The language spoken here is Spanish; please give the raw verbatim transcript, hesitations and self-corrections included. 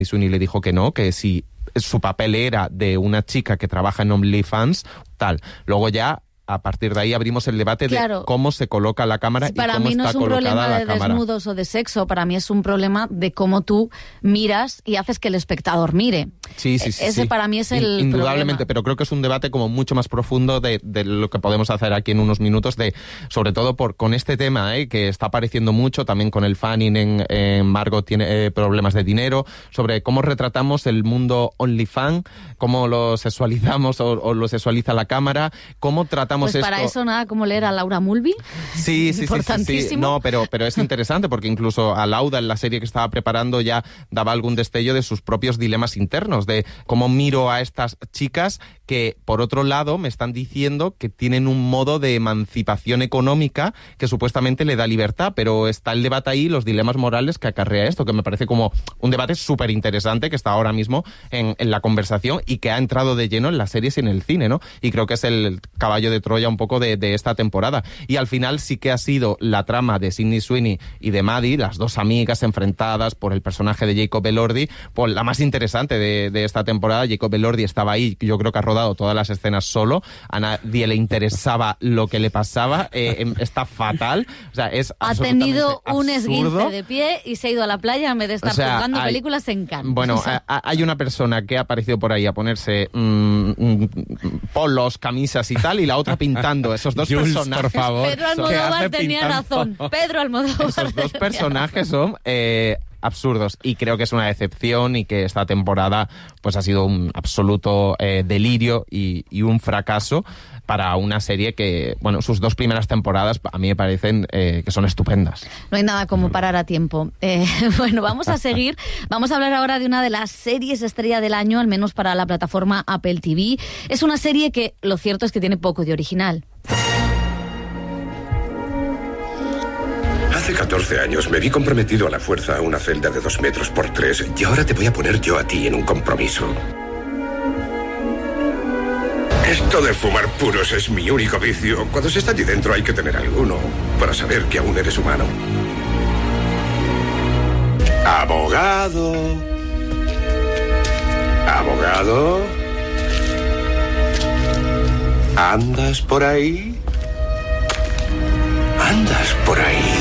Sweeney le dijo que no, que si su papel era de una chica que trabaja en OnlyFans, tal. Luego ya, a partir de ahí, abrimos el debate claro. de cómo se coloca la cámara sí, y cómo está colocada la cámara. Para mí no es un problema de cámara. desnudos o de sexo, para mí es un problema de cómo tú miras y haces que el espectador mire. Sí, sí, sí. Ese sí. para mí es el Indudablemente, problema. Pero creo que es un debate como mucho más profundo de, de lo que podemos hacer aquí en unos minutos, de sobre todo por con este tema eh, que está apareciendo mucho, también con el fanning en, en Margot tiene eh, problemas de dinero, sobre cómo retratamos el mundo OnlyFans, cómo lo sexualizamos o, o lo sexualiza la cámara, cómo tratamos pues esto... para eso nada como leer a Laura Mulvey. Sí, sí, sí, sí, sí. No, pero, pero es interesante porque incluso a Lauda en la serie que estaba preparando ya daba algún destello de sus propios dilemas internos, de cómo miro a estas chicas que, por otro lado, me están diciendo que tienen un modo de emancipación económica que supuestamente le da libertad, pero está el debate ahí, los dilemas morales que acarrea esto, que me parece como un debate súper interesante que está ahora mismo en, en la conversación y que ha entrado de lleno en las series y en el cine, ¿no? Y creo que es el caballo de Troya un poco de, de esta temporada. Y al final sí que ha sido la trama de Sydney Sweeney y de Maddie, las dos amigas enfrentadas por el personaje de Jacob Elordi, pues la más interesante de, de esta temporada. Jacob Elordi estaba ahí, yo creo que ha rodado todas las escenas solo, a nadie le interesaba lo que le pasaba, eh, está fatal, o sea, es ha tenido un absurdo. esguince de pie y se ha ido a la playa en vez de estar o sea, jugando hay, películas en Cannes. Bueno, o sea, a, hay una persona que ha aparecido por ahí a ponerse mmm, mmm, polos, camisas y tal, y la otra pintando. Esos dos Jules, personajes, por favor. Pedro Almodóvar tenía razón. Pedro Almodóvar. Esos dos personajes son eh, absurdos y creo que es una decepción y que esta temporada pues ha sido un absoluto eh, delirio y, y un fracaso para una serie que, bueno, sus dos primeras temporadas a mí me parecen eh, que son estupendas. No hay nada como parar a tiempo. Eh, bueno, vamos a seguir. Vamos a hablar ahora de una de las series estrella del año, al menos para la plataforma Apple T V. Es una serie que lo cierto es que tiene poco de original. Hace catorce años me vi comprometido a la fuerza a una celda de dos metros por tres y ahora te voy a poner yo a ti en un compromiso. Esto de fumar puros es mi único vicio. Cuando se está allí dentro hay que tener alguno para saber que aún eres humano. Abogado. Abogado. ¿Andas por ahí? ¿Andas por ahí?